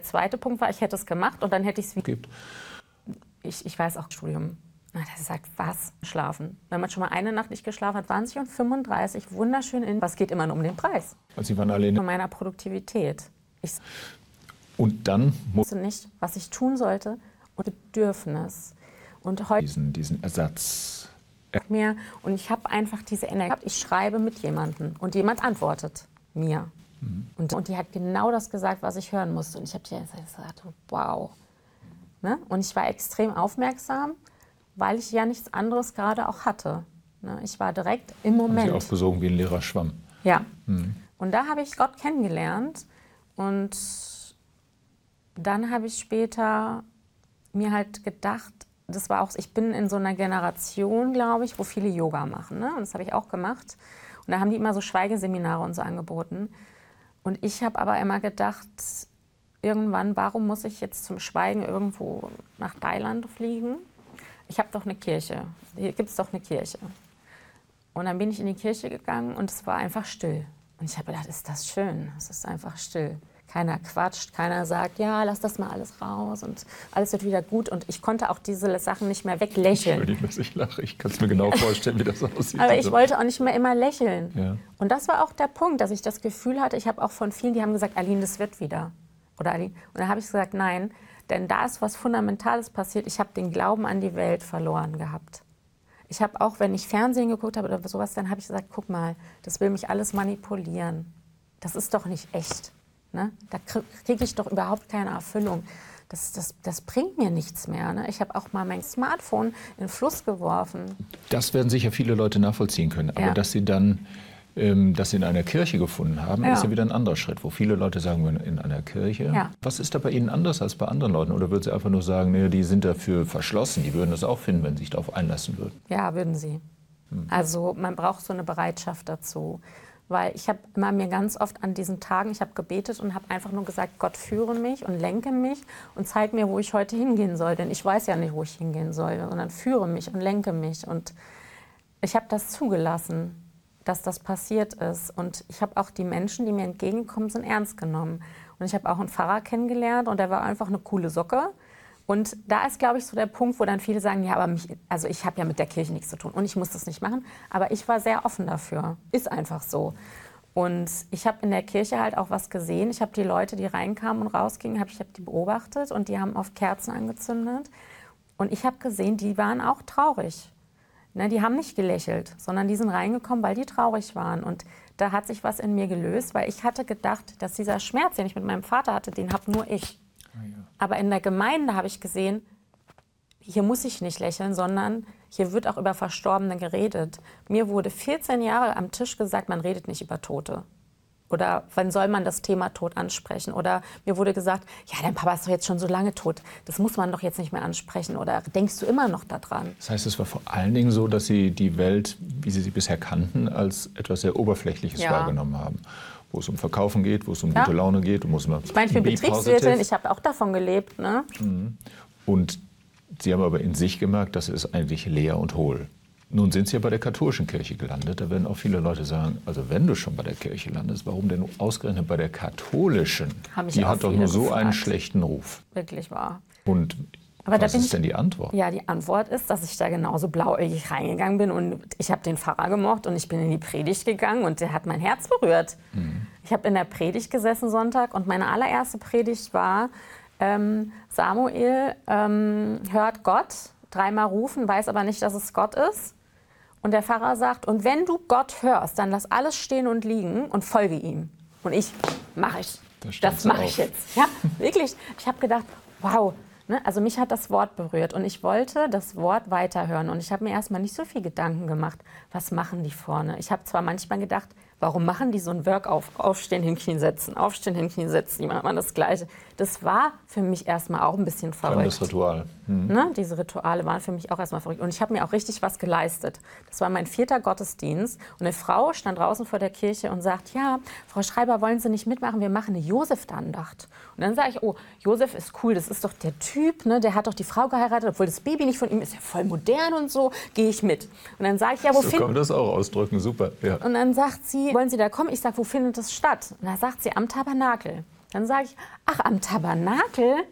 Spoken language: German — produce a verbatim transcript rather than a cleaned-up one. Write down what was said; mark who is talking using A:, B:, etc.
A: zweite Punkt war, ich hätte es gemacht und dann hätte ich es wieder.
B: Gibt.
A: Ich, ich weiß auch, Studium. Na, der sagt, was? Schlafen. Wenn man schon mal eine Nacht nicht geschlafen hat, waren sie und fünfunddreißig, wunderschön in. Was geht immer nur um den Preis?
B: Also Sie waren alle in
A: Von meiner Produktivität. Ich
B: Und dann muss
A: wusste nicht, was ich tun sollte und Bedürfnis. Und heute
B: diesen, diesen Ersatz.
A: mir und ich habe einfach diese Energie. Ich schreibe mit jemandem und jemand antwortet mir. Mhm. Und, und die hat genau das gesagt, was ich hören musste. Und ich habe dir gesagt, wow. Ne? Und ich war extrem aufmerksam, weil ich ja nichts anderes gerade auch hatte. Ne? Ich war direkt im Moment.
B: Haben Sie aufgesogen wie ein leerer Schwamm.
A: Ja.
B: Mhm.
A: Und da habe ich Gott kennengelernt. Und dann habe ich später mir halt gedacht, das war auch, ich bin in so einer Generation, glaube ich, wo viele Yoga machen. Ne? Und das habe ich auch gemacht. Und da haben die immer so Schweigeseminare und so angeboten. Und ich habe aber immer gedacht, irgendwann, warum muss ich jetzt zum Schweigen irgendwo nach Thailand fliegen? Ich habe doch eine Kirche. Hier gibt es doch eine Kirche. Und dann bin ich in die Kirche gegangen und es war einfach still. Und ich habe gedacht, ist das schön? Es ist einfach still. Keiner quatscht, keiner sagt, ja, lass das mal alles raus und alles wird wieder gut. Und ich konnte auch diese Sachen nicht mehr weglächeln.
B: Entschuldigung, dass ich lache. Ich kann es mir genau vorstellen, wie das aussieht.
A: Aber ich wollte auch nicht mehr immer lächeln.
B: Ja.
A: Und das war auch der Punkt, dass ich das Gefühl hatte, ich habe auch von vielen, die haben gesagt, Aline, das wird wieder. Oder Aline. Und dann habe ich gesagt, nein, denn da ist was Fundamentales passiert. Ich habe den Glauben an die Welt verloren gehabt. Ich habe auch, wenn ich Fernsehen geguckt habe oder sowas, dann habe ich gesagt, guck mal, das will mich alles manipulieren. Das ist doch nicht echt. Ne? Da kriege ich doch überhaupt keine Erfüllung. Das, das, das bringt mir nichts mehr. Ne? Ich habe auch mal mein Smartphone in den Fluss geworfen.
B: Das werden sicher viele Leute nachvollziehen können. Aber
A: Ja.
B: dass Sie dann ähm, das in einer Kirche gefunden haben,
A: Ja.
B: ist ja wieder ein anderer Schritt, wo viele Leute sagen, in einer Kirche.
A: Ja.
B: Was ist da bei Ihnen anders als bei anderen Leuten? Oder würden Sie einfach nur sagen, nee, die sind dafür verschlossen, die würden das auch finden, wenn sie sich darauf einlassen würden?
A: Ja, würden sie. Hm. Also man braucht so eine Bereitschaft dazu. Weil ich habe immer mir ganz oft an diesen Tagen, ich habe gebetet und habe einfach nur gesagt, Gott führe mich und lenke mich und zeig mir, wo ich heute hingehen soll. Denn ich weiß ja nicht, wo ich hingehen soll, sondern führe mich und lenke mich. Und ich habe das zugelassen, dass das passiert ist. Und ich habe auch die Menschen, die mir entgegengekommen sind, ernst genommen. Und ich habe auch einen Pfarrer kennengelernt und der war einfach eine coole Socke. Und da ist, glaube ich, so der Punkt, wo dann viele sagen, ja, aber mich, also ich habe ja mit der Kirche nichts zu tun und ich muss das nicht machen. Aber ich war sehr offen dafür. Ist einfach so. Und ich habe in der Kirche halt auch was gesehen. Ich habe die Leute, die reinkamen und rausgingen, hab, ich habe die beobachtet und die haben oft Kerzen angezündet. Und ich habe gesehen, die waren auch traurig. Ne, die haben nicht gelächelt, sondern die sind reingekommen, weil die traurig waren. Und da hat sich was in mir gelöst, weil ich hatte gedacht, dass dieser Schmerz, den ich mit meinem Vater hatte, den habe nur ich. Aber in der Gemeinde habe ich gesehen, hier muss ich nicht lächeln, sondern hier wird auch über Verstorbene geredet. Mir wurde vierzehn Jahre am Tisch gesagt, man redet nicht über Tote. Oder wann soll man das Thema Tod ansprechen? Oder mir wurde gesagt, ja, dein Papa ist doch jetzt schon so lange tot. Das muss man doch jetzt nicht mehr ansprechen. Oder denkst du immer noch daran?
B: Das heißt, es war vor allen Dingen so, dass Sie die Welt, wie Sie sie bisher kannten, als etwas sehr Oberflächliches ja. wahrgenommen haben. Wo es um Verkaufen geht, wo es um ja. gute Laune geht. Muss man
A: ich meine, ich bin Betriebswirtin, ich habe auch davon gelebt. Ne?
B: Und Sie haben aber in sich gemerkt, das ist eigentlich leer und hohl. Nun sind Sie ja bei der katholischen Kirche gelandet. Da werden auch viele Leute sagen, also wenn du schon bei der Kirche landest, warum denn ausgerechnet bei der katholischen? Die hat doch nur so gefragt. Einen schlechten Ruf.
A: Wirklich wahr.
B: Und
A: Aber
B: was
A: da
B: ist
A: ich,
B: denn die Antwort?
A: Ja, die Antwort ist, dass ich da genauso blauäugig reingegangen bin und ich habe den Pfarrer gemocht und ich bin in die Predigt gegangen und der hat mein Herz berührt. Mhm. Ich habe in der Predigt gesessen Sonntag und meine allererste Predigt war, ähm, Samuel ähm, hört Gott dreimal rufen, weiß aber nicht, dass es Gott ist. Und der Pfarrer sagt, und wenn du Gott hörst, dann lass alles stehen und liegen und folge ihm. Und ich, mache ich.
B: Da
A: das mache ich jetzt. Ja, wirklich. Ich habe gedacht, wow. Ne? Also mich hat das Wort berührt und ich wollte das Wort weiterhören. Und ich habe mir erstmal nicht so viel Gedanken gemacht, was machen die vorne. Ich habe zwar manchmal gedacht, warum machen die so ein Workout, aufstehen, hinknien, setzen, aufstehen, hinknien, setzen, die machen immer das Gleiche. Das war für mich erstmal auch ein bisschen verrückt.
B: Das Ritual. Mhm.
A: Ne? Diese Rituale waren für mich auch erstmal verrückt. Und ich habe mir auch richtig was geleistet. Das war mein vierter Gottesdienst. Und eine Frau stand draußen vor der Kirche und sagt, ja, Frau Schreiber, wollen Sie nicht mitmachen? Wir machen eine Josef-Andacht. Und dann sage ich, oh, Josef ist cool, das ist doch der Typ, ne? Der hat doch die Frau geheiratet, obwohl das Baby nicht von ihm ist, ja voll modern und so, gehe ich mit. Und dann sage ich, ja, wo
B: so
A: findet...
B: kann man das auch ausdrücken, super. Ja.
A: Und dann sagt sie, wollen Sie da kommen? Ich sage, wo findet das statt? Und dann sagt sie, am Tabernakel. Dann sage ich, ach, am Tabernakel,